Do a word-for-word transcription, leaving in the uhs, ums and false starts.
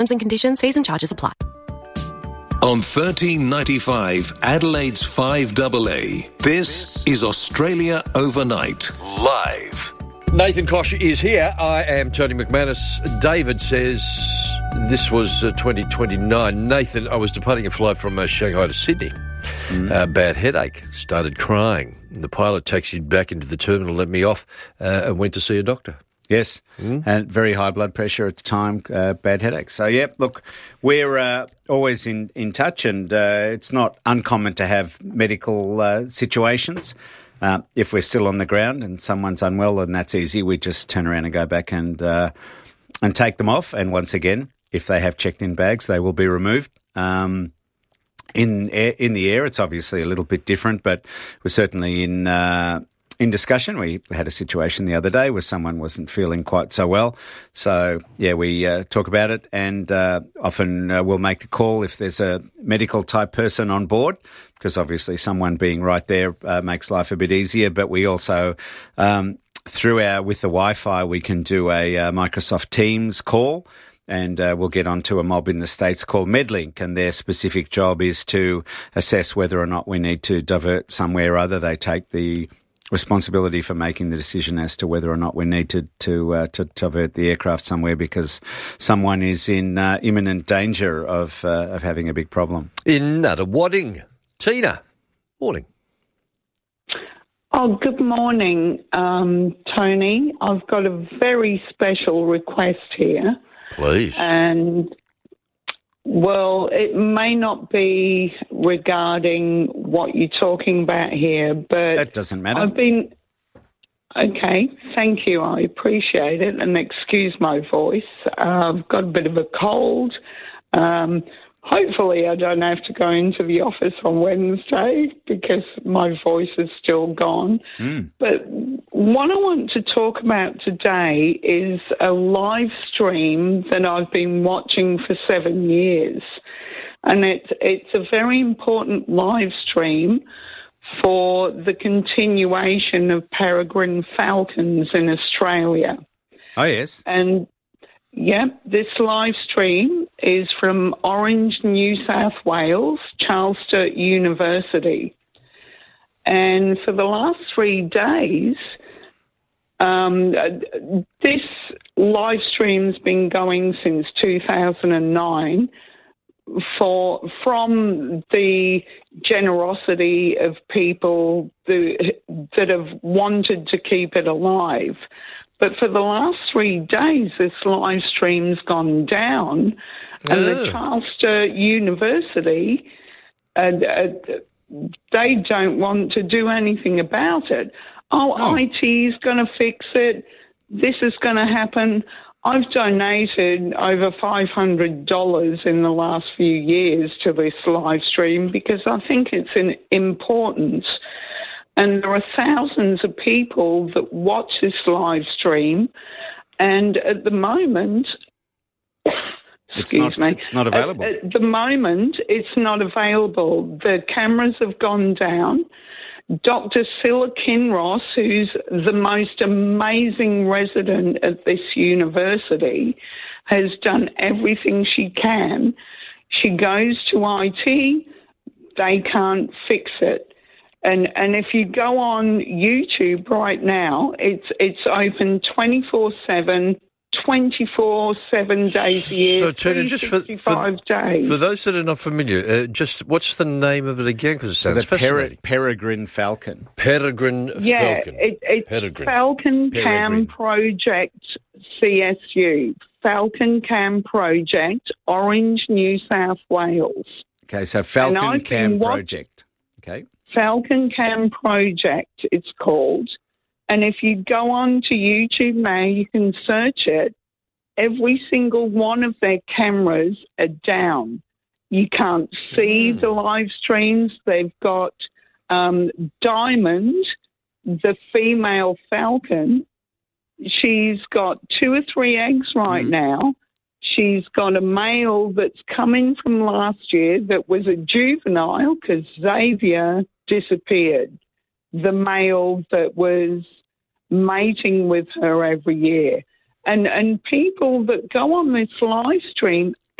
Terms and conditions, fees and charges apply. On thirteen ninety-five, Adelaide's five A A, this is Australia Overnight, live. Nathan Koch is here. I am Tony McManus. David says this was uh, twenty twenty-nine. Nathan, I was departing a flight from uh, Shanghai to Sydney. Mm. Uh, bad headache. Started crying. The pilot taxied back into the terminal, let me off, uh, and went to see a doctor. Yes, mm. and very high blood pressure at the time, uh, bad headache. So, yeah, look, we're uh, always in, in touch, and uh, it's not uncommon to have medical uh, situations. Uh, if we're still on the ground and someone's unwell, then that's easy. We just turn around and go back and uh, and take them off. And once again, if they have checked-in bags, they will be removed. Um, in air, in the air, it's obviously a little bit different, but we're certainly in... Uh, In discussion, we had a situation the other day where someone wasn't feeling quite so well. So, yeah, we uh, talk about it, and uh, often uh, we'll make a call if there's a medical type person on board, because obviously someone being right there uh, makes life a bit easier. But we also, um, through our, with the Wi-Fi, we can do a uh, Microsoft Teams call, and uh, we'll get onto a mob in the States called MedLink, and their specific job is to assess whether or not we need to divert somewhere or other. They take the responsibility for making the decision as to whether or not we need to to, uh, to divert the aircraft somewhere because someone is in uh, imminent danger of uh, of having a big problem. In Nunawading, Tina, morning. Oh, good morning, um, Tony. I've got a very special request here. Please. And, well, it may not be regarding what you're talking about here, but... That doesn't matter. I've been... Okay, thank you. I appreciate it, and excuse my voice. Uh, I've got a bit of a cold. Um, hopefully I don't have to go into the office on Wednesday because my voice is still gone. Mm. But what I want to talk about today is a live stream that I've been watching for seven years. And it's, it's a very important live stream for the continuation of peregrine falcons in Australia. Oh, yes. And, yeah, this live stream is from Orange, New South Wales, Charles Sturt University. And for the last three days, um, this live stream's been going since two thousand nine for from the generosity of people who, that have wanted to keep it alive. But for the last three days, this live stream's gone down, and oh. the Charles Sturt University, uh, uh, they don't want to do anything about it. Oh, oh. I T is going to fix it. This is going to happen. I've donated over five hundred dollars in the last few years to this live stream because I think it's an important. And there are thousands of people that watch this live stream, and at the moment, it's excuse not, me, it's not available. At, at the moment, it's not available. The cameras have gone down. Doctor Scylla Kinross, who's the most amazing resident at this university, has done everything she can. She goes to I T, they can't fix it. And and if you go on YouTube right now, it's it's open twenty-four seven, twenty-four seven days a year, so, Tina, just for, for, days. For those that are not familiar, uh, just what's the name of it again? Because it sounds so fascinating. Per- Peregrine Falcon. Peregrine yeah, Falcon. It, it's Peregrine. Falcon Peregrine. Cam Project C S U. Falcon Cam Project, Orange, New South Wales. Okay, so Falcon Cam Project. Okay. Falcon Cam Project, it's called. And if you go on to YouTube now, you can search it. Every single one of their cameras are down. You can't see mm. the live streams. They've got um, Diamond, the female falcon. She's got two or three eggs right mm. now. She's got a male that's coming from last year that was a juvenile because Xavier disappeared, the male that was mating with her every year. And and people that go on this live stream